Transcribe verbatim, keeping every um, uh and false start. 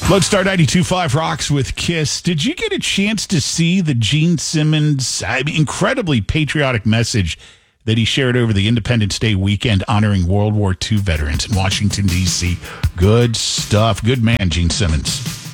Lodestar ninety-two point five rocks with Kiss. Did you get a chance to see the Gene Simmons I mean, incredibly patriotic message that he shared over the Independence Day weekend honoring World War Two veterans in Washington, D C? Good stuff. Good man, Gene Simmons.